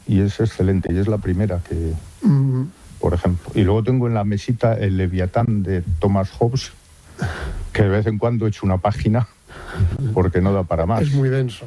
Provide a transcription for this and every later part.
y es excelente, y es la primera que, por ejemplo. Y luego tengo en la mesita el Leviatán de Thomas Hobbes, que de vez en cuando echo una página, porque no da para más. Es muy denso.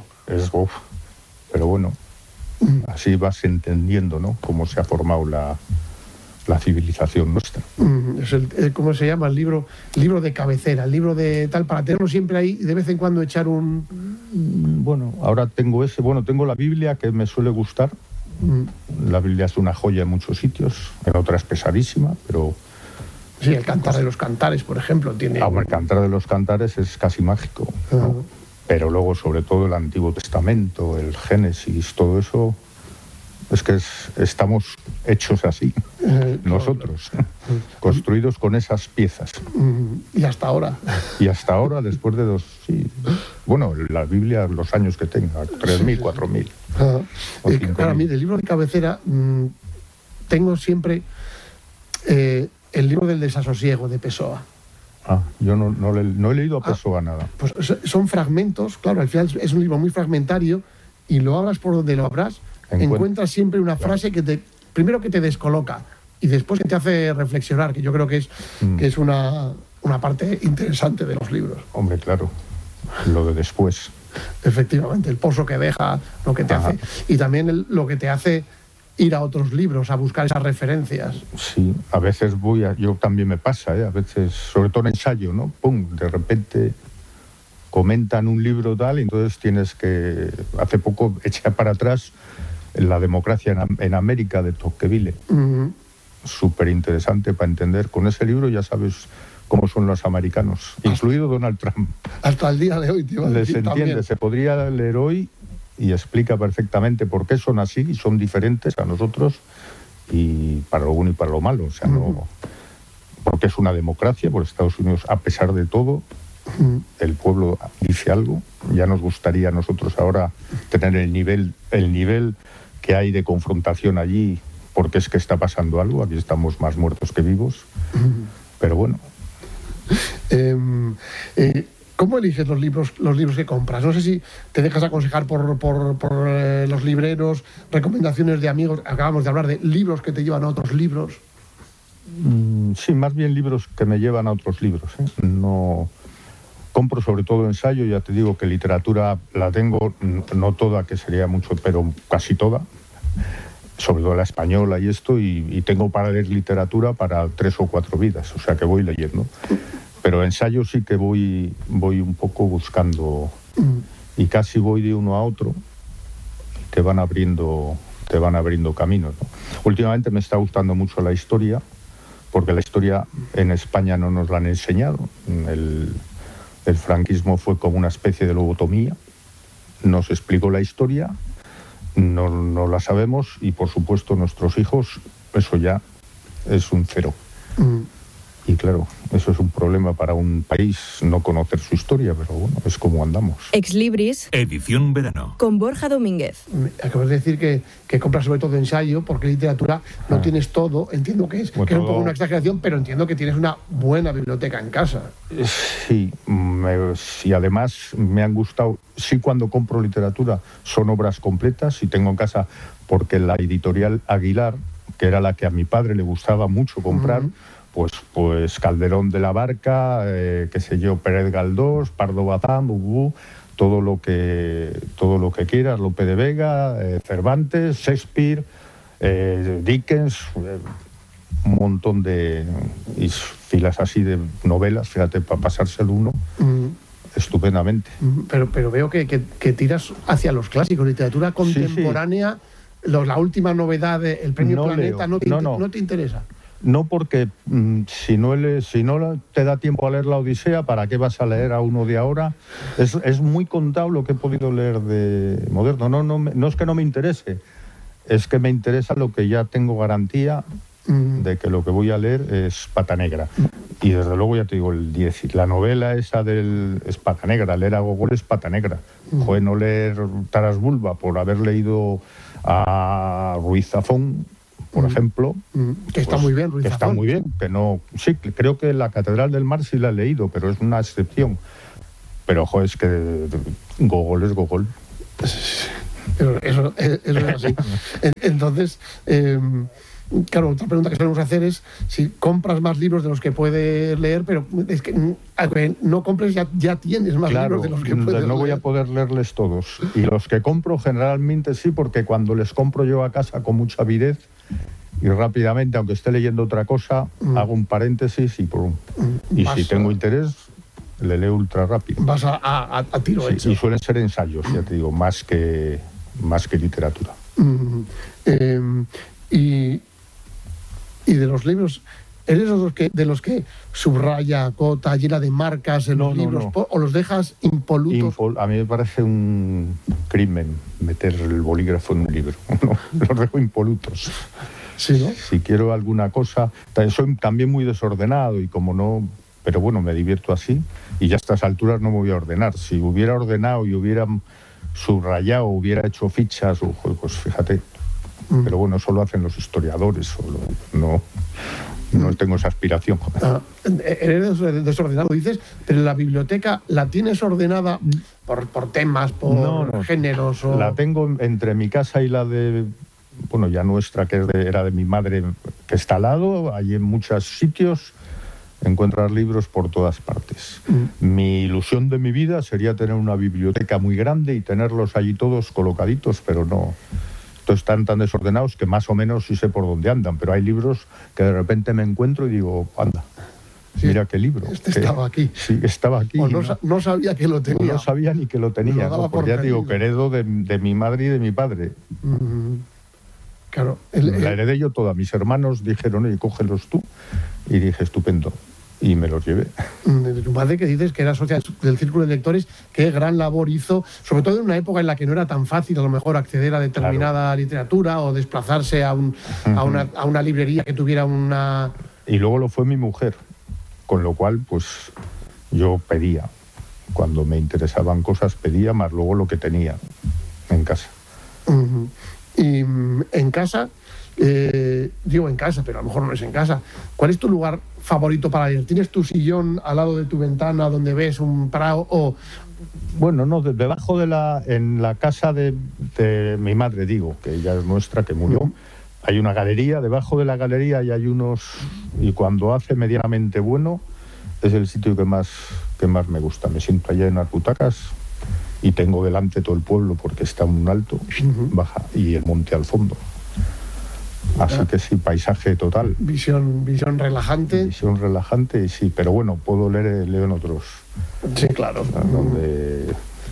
Pero bueno, así vas entendiendo, ¿no?, cómo se ha formado la civilización nuestra. Es ¿cómo se llama? El libro de cabecera, el libro de tal, para tenerlo siempre ahí y de vez en cuando echar un... Bueno, ahora tengo ese. Bueno, tengo la Biblia, que me suele gustar. La Biblia es una joya en muchos sitios, en otras pesadísima, pero... Sí, el Cantar de los Cantares, por ejemplo, tiene... El Cantar de los Cantares es casi mágico, ¿no? Pero luego, sobre todo, el Antiguo Testamento, el Génesis, todo eso, es que estamos hechos así, nosotros, construidos con esas piezas. Y hasta ahora. Y hasta ahora, después de bueno, la Biblia, los años que tenga, 3.000, 4.000. Para mí, del libro de cabecera, tengo siempre el libro del desasosiego, de Pessoa. Yo no he leído a Pessoa nada. Pues son fragmentos, claro, al final es un libro muy fragmentario, y lo abras por donde lo abras, encuentras siempre una frase que primero que te descoloca y después que te hace reflexionar, que yo creo que es una parte interesante de los libros. Hombre, claro, lo de después. Efectivamente, el pozo que deja, lo que te hace, y también lo que te hace ir a otros libros, a buscar esas referencias. Sí, a veces yo también me pasa, a veces, sobre todo en ensayo, ¿no? Pum, de repente comentan un libro tal, y entonces tienes que... Hace poco eché para atrás La democracia en América, de Tocqueville. Súper interesante para entender. Con ese libro ya sabes cómo son los americanos, incluido Donald Trump. Hasta el día de hoy, tío. Les entiende, también. Se podría leer hoy y explica perfectamente por qué son así y son diferentes a nosotros, y para lo bueno y para lo malo. O sea, no... Porque es una democracia, por Estados Unidos, a pesar de todo, el pueblo dice algo. Ya nos gustaría a nosotros ahora tener el nivel que hay de confrontación allí, porque es que está pasando algo. Aquí estamos más muertos que vivos. Pero bueno. ¿Cómo eliges los libros que compras? No sé si te dejas aconsejar por los libreros, recomendaciones de amigos. Acabamos de hablar de libros que te llevan a otros libros. Sí, más bien libros que me llevan a otros libros. No compro sobre todo ensayo. Ya te digo que literatura la tengo, no toda, que sería mucho, pero casi toda. Sobre todo la española y esto, y tengo para leer literatura para 3 o 4 vidas, o sea que voy leyendo. Pero ensayo sí que voy un poco buscando, y casi voy de uno a otro, y te van abriendo caminos, ¿no? Últimamente me está gustando mucho la historia, porque la historia en España no nos la han enseñado. El franquismo fue como una especie de lobotomía, nos explicó la historia, no la sabemos, y por supuesto nuestros hijos, eso ya es un cero. Y claro, eso es un problema para un país, no conocer su historia, pero bueno, es como andamos. Ex Libris, edición verano, con Borja Domínguez. Acabas de decir que compras sobre todo ensayo, porque literatura no tienes todo. Entiendo que es un poco una exageración, pero entiendo que tienes una buena biblioteca en casa. Sí, y además me han gustado. Sí, cuando compro literatura son obras completas, y tengo en casa, porque la editorial Aguilar, que era la que a mi padre le gustaba mucho comprar, pues Calderón de la Barca, qué sé yo, Pérez Galdós, Pardo Bazán, todo lo que quieras, Lope de Vega, Cervantes, Shakespeare, Dickens, un montón de filas así de novelas, fíjate, para pasárselo uno estupendamente. Pero veo que tiras hacia los clásicos, literatura contemporánea, sí. La última novedad, el Premio Planeta, no te interesa. No, porque si no te da tiempo a leer la Odisea, ¿para qué vas a leer a uno de ahora? Es muy contado lo que he podido leer de moderno. No es que no me interese, es que me interesa lo que ya tengo garantía de que lo que voy a leer es Pata Negra. Y desde luego, ya te digo, la novela esa es Pata Negra, leer a Gogol es Pata Negra. Joder, no leer Taras Bulba por haber leído a Ruiz Zafón, por ejemplo, que está muy bien, Ruiz que Zafón. Está muy bien, que no, sí, creo que la Catedral del Mar sí la he leído, pero es una excepción. Pero ojo, es que Gogol es Gogol. Pero eso es así. Entonces, claro, otra pregunta que solemos hacer es si compras más libros de los que puedes leer, pero es que aunque no compres ya tienes más libros de los que puedes leer. No voy a poder leerles todos. Y los que compro generalmente sí, porque cuando les compro yo a casa con mucha avidez y rápidamente, aunque esté leyendo otra cosa, hago un paréntesis y si tengo interés, le leo ultra rápido. Vas a tiro hecho. Y suelen ser ensayos, ya te digo, más que literatura. Y de los libros, ¿eres de los que subraya, cota, llena de marcas en los libros? No. ¿O los dejas impolutos? A mí me parece un crimen meter el bolígrafo en un libro. No, los dejo impolutos. Sí, ¿no? Si quiero alguna cosa... Soy también muy desordenado y como no... Pero bueno, me divierto así y ya a estas alturas no me voy a ordenar. Si hubiera ordenado y hubiera subrayado, hubiera hecho fichas, pues fíjate... Pero bueno, eso lo hacen los historiadores, no tengo esa aspiración. Eres desordenado, dices, pero la biblioteca la tienes ordenada por temas, por géneros. La tengo entre mi casa y la de, bueno, ya nuestra, que era de mi madre, que está al lado. Hay en muchos sitios, encuentras libros por todas partes. Mi ilusión de mi vida sería tener una biblioteca muy grande y tenerlos allí todos colocaditos, pero no... Están tan desordenados que más o menos sí sé por dónde andan, pero hay libros que de repente me encuentro y digo, anda, mira qué libro. Estaba aquí. Sí, estaba aquí. O no sabía que lo tenía. No sabía ni que lo tenía, porque ya digo, que heredo de mi madre y de mi padre. Claro. La heredé yo toda. Mis hermanos dijeron, oye, cógelos tú. Y dije, estupendo. Y me los llevé. De tu madre, que dices que era socia del Círculo de Lectores, qué gran labor hizo, sobre todo en una época en la que no era tan fácil a lo mejor acceder a determinada literatura o desplazarse a una librería que tuviera una... Y luego lo fue mi mujer, con lo cual pues yo pedía. Cuando me interesaban cosas pedía, más luego lo que tenía en casa. Y en casa... digo en casa, pero a lo mejor no es en casa. ¿Cuál es tu lugar favorito para leer? ¿Tienes tu sillón al lado de tu ventana donde ves un prado o...? Bueno, no, debajo en la casa de mi madre, digo, que ella es nuestra, que murió, hay una galería, debajo de la galería y hay unos... Y cuando hace medianamente bueno, es el sitio que más me gusta. Me siento allá en las butacas y tengo delante todo el pueblo porque está un alto, baja, y el monte al fondo. Así que sí, paisaje total. Visión relajante. Visión relajante, y sí, pero bueno, puedo leo en otros. Sí, claro. Donde...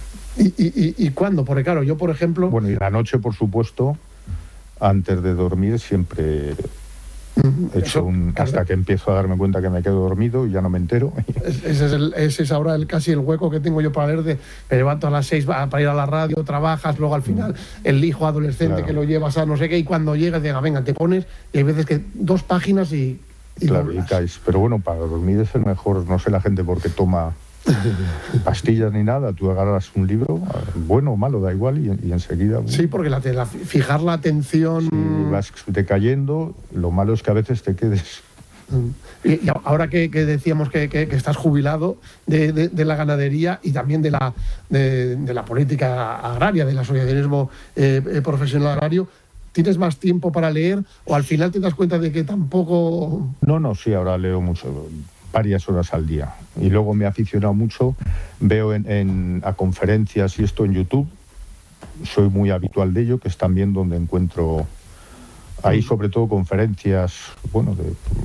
¿Y cuándo? Porque claro, yo por ejemplo... Bueno, y la noche, por supuesto, antes de dormir siempre... hasta que empiezo a darme cuenta que me quedo dormido y ya no me entero. Ese es ahora casi el hueco que tengo yo para leer. Me levanto a las 6 para ir a la radio, trabajas, luego al final el hijo adolescente que lo llevas a no sé qué, y cuando llegas diga, venga, te pones, y hay veces que 2 páginas y claro, y caes. Pero bueno, para dormir es el mejor. No sé la gente por qué toma pastillas ni nada. Tú agarras un libro, bueno o malo, da igual, y enseguida... Sí, porque fijar la atención... Sí, vas decayendo. Lo malo es que a veces te quedes... Y ahora que decíamos que estás jubilado de la ganadería y también de la política agraria, del asociacionismo profesional agrario, ¿tienes más tiempo para leer o al final te das cuenta de que tampoco...? No, sí, ahora leo mucho, varias horas al día. Y luego me he aficionado mucho, veo a conferencias y esto en YouTube, soy muy habitual de ello, que es también donde encuentro... Ahí sobre todo conferencias, bueno,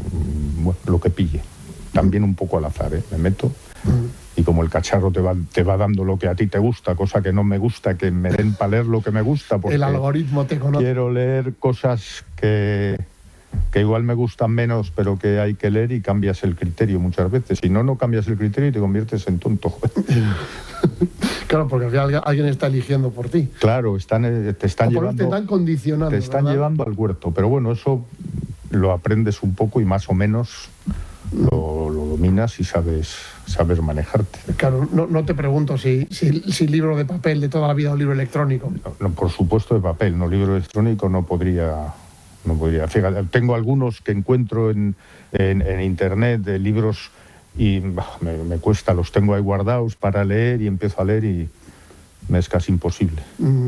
lo que pille. También un poco al azar, me meto. Y como el cacharro te va dando lo que a ti te gusta, cosa que no me gusta, que me den para leer lo que me gusta. Porque el algoritmo te conoce. Quiero leer cosas que igual me gustan menos, pero que hay que leer, y cambias el criterio muchas veces. Si no cambias el criterio y te conviertes en tonto. Claro, porque al final alguien está eligiendo por ti. Claro, te están llevando... Te están condicionando. Te están llevando al huerto. Pero bueno, eso lo aprendes un poco y más o menos lo dominas y sabes manejarte. Claro, no te pregunto si libro de papel de toda la vida o libro electrónico. No, por supuesto de papel, no, libro electrónico no podría. Fíjate, tengo algunos que encuentro en internet de libros y me cuesta, los tengo ahí guardados para leer y empiezo a leer y me es casi imposible.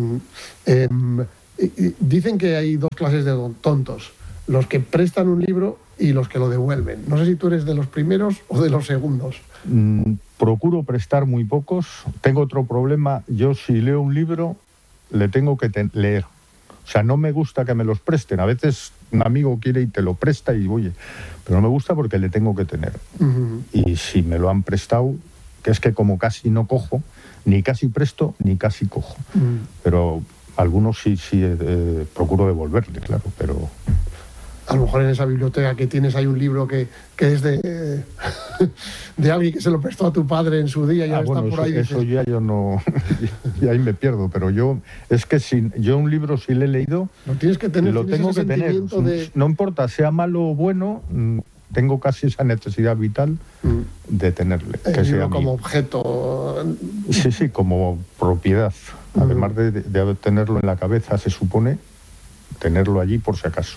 Dicen que hay dos clases de tontos, los que prestan un libro y los que lo devuelven. No sé si tú eres de los primeros o de los segundos. Procuro prestar muy pocos. Tengo otro problema. Yo, si leo un libro, le tengo que leer. O sea, no me gusta que me los presten. A veces un amigo quiere y te lo presta y oye, pero no me gusta porque le tengo que tener. Y si me lo han prestado, que es que como casi no cojo, ni casi presto, ni casi cojo. Pero algunos sí procuro devolverle, claro, pero... A lo mejor en esa biblioteca que tienes hay un libro que es de alguien que se lo prestó a tu padre en su día y ahora está por ahí. Eso ya yo no... y ahí me pierdo, pero yo... Es que yo un libro si le he leído... Lo tienes que tener. Lo tengo que tener. No importa, sea malo o bueno, tengo casi esa necesidad vital de tenerle. Que sea como objeto. Sí, como propiedad. Además de tenerlo en la cabeza, se supone tenerlo allí por si acaso.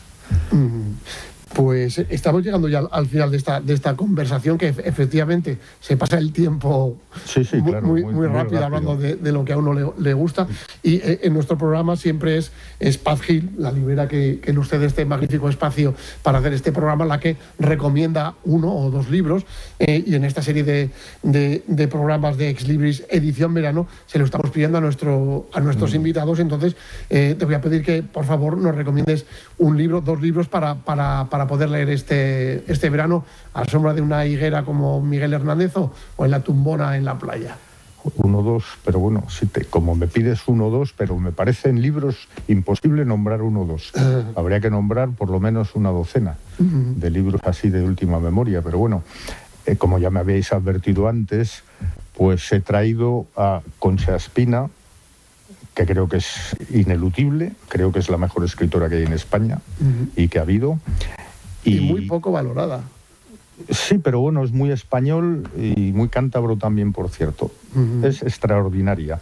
Pues estamos llegando ya al final de esta conversación, que efectivamente se pasa el tiempo muy rápido hablando de lo que a uno le gusta. Y en nuestro programa siempre es Paz Gil, la librera que luce este magnífico espacio para hacer este programa, la que recomienda uno o dos libros. Y en esta serie de programas de Ex Libris edición verano se lo estamos pidiendo a nuestros invitados. Entonces te voy a pedir que por favor nos recomiendes un libro, dos libros para poder leer este verano a la sombra de una higuera como Miguel Hernández o en la tumbona en la playa. 1 o 2, pero bueno, como me pides 1 o 2, pero me parecen libros imposible nombrar 1 o 2. Habría que nombrar por lo menos una docena de libros así de última memoria, pero bueno, como ya me habéis advertido antes, pues he traído a Concha Espina, que creo que es ineludible, creo que es la mejor escritora que hay en España y que ha habido. Y muy poco valorada. Sí, pero bueno, es muy español y muy cántabro también, por cierto. Es extraordinaria.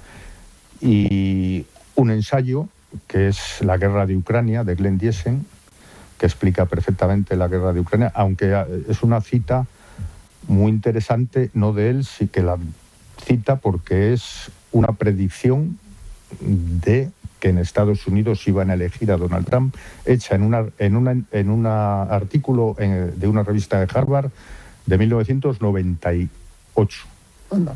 Y un ensayo, que es La guerra de Ucrania, de Glenn Diesen, que explica perfectamente la guerra de Ucrania, aunque es una cita muy interesante, no de él, sí que la cita porque es una predicción de que en Estados Unidos iban a elegir a Donald Trump, hecha en un artículo de una revista de Harvard de 1998. Anda.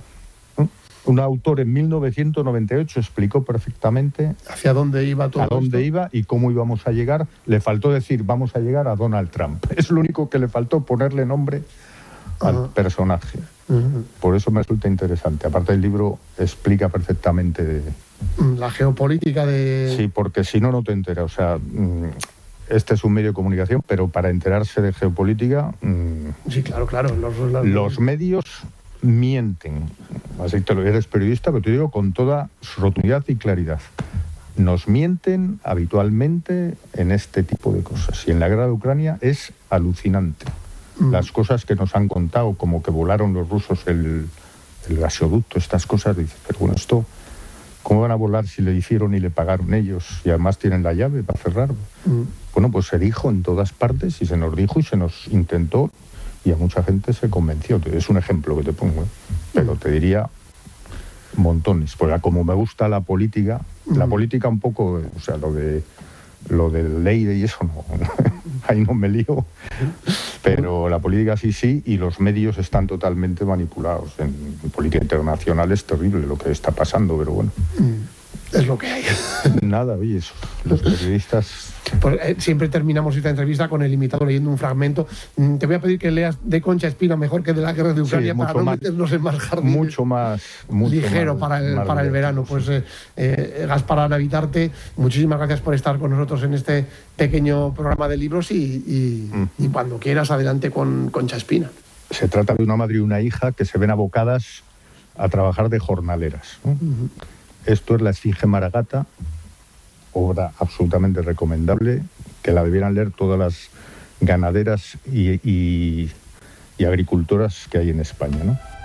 Un autor en 1998 explicó perfectamente hacia dónde iba todo. A dónde iba y cómo íbamos a llegar. Le faltó decir, vamos a llegar a Donald Trump. Es lo único que le faltó, ponerle nombre al personaje. Por eso me resulta interesante. Aparte, el libro explica perfectamente la geopolítica de... Sí, porque si no te enteras. O sea, este es un medio de comunicación, pero para enterarse de geopolítica... Sí, claro. Los medios mienten. Así que eres periodista, pero te digo con toda rotundidad y claridad. Nos mienten habitualmente en este tipo de cosas. Y en la guerra de Ucrania es alucinante. Las cosas que nos han contado, como que volaron los rusos el gasoducto, estas cosas, dices, pero bueno, esto, ¿cómo van a volar si le hicieron y le pagaron ellos? Y además tienen la llave para cerrar. Bueno, pues se dijo en todas partes y se nos dijo y se nos intentó y a mucha gente se convenció. Es un ejemplo que te pongo, pero te diría montones. Porque como me gusta la política un poco, o sea, lo de ley y eso no, ahí no me lío, pero la política sí, y los medios están totalmente manipulados. En política internacional es terrible lo que está pasando, pero bueno. Es lo que hay. Nada, oye, eso, los periodistas... Pues, siempre terminamos esta entrevista con el invitado leyendo un fragmento. Te voy a pedir que leas de Concha Espina mejor que de la guerra de Ucrania, para no meternos en más jardín. Mucho más ligero para el verano. Pues Gaspar Anavitarte, muchísimas gracias por estar con nosotros en este pequeño programa de libros y cuando quieras, adelante con Concha Espina. Se trata de una madre y una hija que se ven abocadas a trabajar de jornaleras, ¿no? Esto es La Esfinge Maragata, obra absolutamente recomendable, que la debieran leer todas las ganaderas y agricultoras que hay en España, ¿no?